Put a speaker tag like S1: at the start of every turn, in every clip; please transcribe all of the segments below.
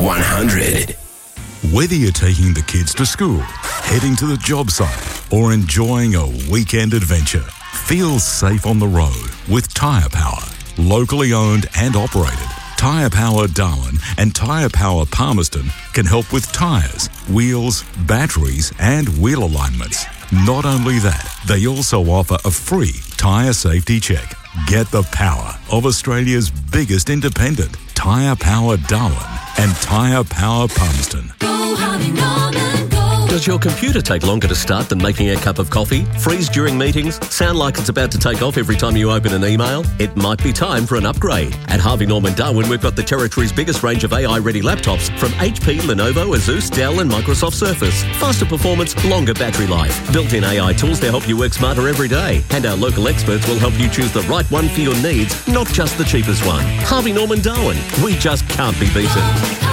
S1: 100.
S2: Whether you're taking the kids to school, heading to the job site, or enjoying a weekend adventure, feel safe on the road with Tyre Power. Locally owned and operated, Tyre Power Darwin and Tyre Power Palmerston can help with tyres, wheels, batteries and wheel alignments. Not only that, they also offer a free tyre safety check. Get the power of Australia's biggest independent, Tyre Power Darwin and Tyre Power Palmerston.
S3: Go, Harvey Norman, go.
S4: Does your computer take longer to start than making a cup of coffee? Freeze during meetings? Sound like it's about to take off every time you open an email? It might be time for an upgrade. At Harvey Norman Darwin, we've got the territory's biggest range of AI-ready laptops from HP, Lenovo, Asus, Dell and Microsoft Surface. Faster performance, longer battery life. Built-in AI tools to help you work smarter every day. And our local experts will help you choose the right one for your needs, not just the cheapest one. Harvey Norman Darwin. We just can't be beaten.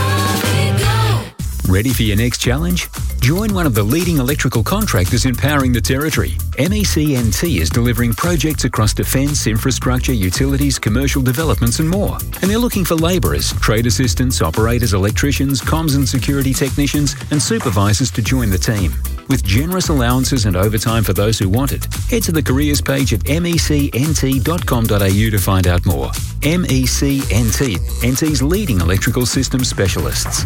S5: Ready for your next challenge? Join one of the leading electrical contractors empowering the territory. MECNT is delivering projects across defence, infrastructure, utilities, commercial developments and more. And they're looking for labourers, trade assistants, operators, electricians, comms and security technicians and supervisors to join the team. With generous allowances and overtime for those who want it, head to the careers page at mecnt.com.au to find out more. MECNT, NT's leading electrical systems specialists.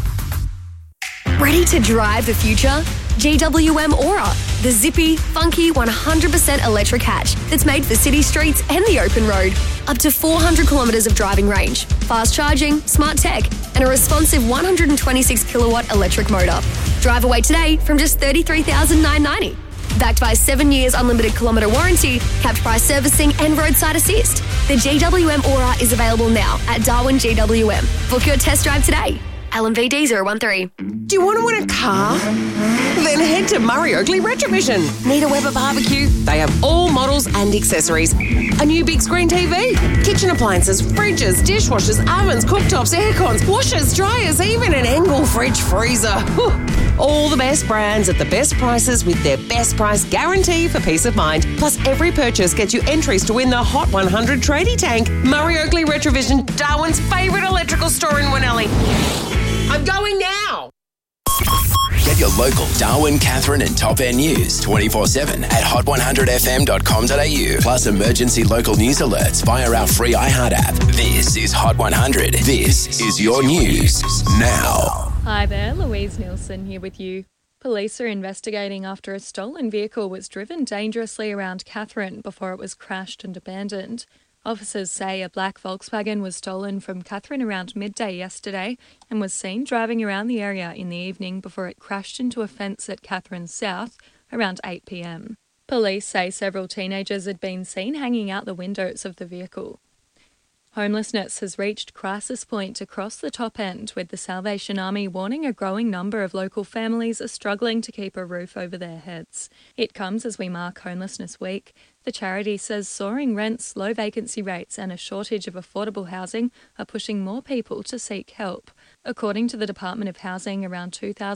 S6: Ready to drive the future? GWM Aura, the zippy, funky, 100% electric hatch that's made for city streets and the open road. Up to 400 kilometres of driving range, fast charging, smart tech, and a responsive 126 kilowatt electric motor. Drive away today from just $33,990. Backed by 7 years unlimited kilometre warranty, capped price servicing and roadside assist. The GWM Aura is available now at Darwin GWM. Book your test drive today. LMVD 013.
S7: Do you want to win a car? Then head to Murray Oakley Retrovision. Need a Weber barbecue? They have all models and accessories. A new big screen TV, kitchen appliances, fridges, dishwashers, ovens, cooktops, aircons, washers, dryers, even an Engel fridge freezer. Whew. All the best brands at the best prices with their best price guarantee for peace of mind. Plus, every purchase gets you entries to win the Hot 100 tradie tank. Murray Oakley Retrovision, Darwin's favourite electrical store in Winnelly. I'm going now.
S1: Get your local Darwin, Katherine and Top End news 24/7 at hot100fm.com.au. Plus emergency local news alerts via our free iHeart app. This is Hot 100. This is your news now.
S8: Hi there, Louise Nielsen here with you. Police are investigating after a stolen vehicle was driven dangerously around Katherine before it was crashed and abandoned. Officers say a black Volkswagen was stolen from Katherine around midday yesterday and was seen driving around the area in the evening before it crashed into a fence at Katherine South around 8 p.m. Police say several teenagers had been seen hanging out the windows of the vehicle. Homelessness has reached crisis point across the Top End, with the Salvation Army warning a growing number of local families are struggling to keep a roof over their heads. It comes as we mark Homelessness Week. The charity says soaring rents, low vacancy rates and a shortage of affordable housing are pushing more people to seek help. According to the Department of Housing, around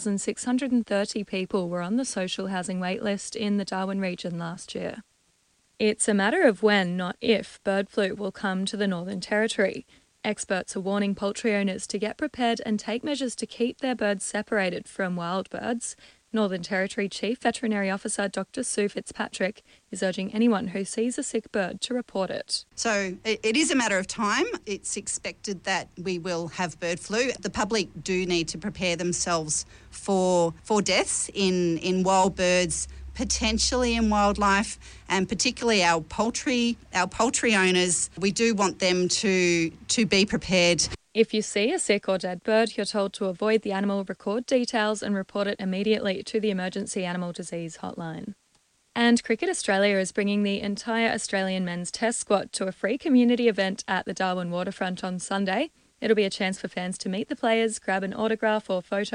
S8: 2,630 people were on the social housing waitlist in the Darwin region last year. It's a matter of when, not if, bird flu will come to the Northern Territory. Experts are warning poultry owners to get prepared and take measures to keep their birds separated from wild birds. Northern Territory Chief Veterinary Officer Dr. Sue Fitzpatrick is urging anyone who sees a sick bird to report it.
S9: So it is a matter of time. It's expected that we will have bird flu. The public do need to prepare themselves for deaths in wild birds, potentially in wildlife, and particularly our poultry owners. We do want them to be prepared.
S8: If you see a sick or dead bird, you're told to avoid the animal, record details and report it immediately to the Emergency Animal Disease Hotline. And Cricket Australia is bringing the entire Australian men's test squad to a free community event at the Darwin Waterfront on Sunday. It'll be a chance for fans to meet the players, grab an autograph or photo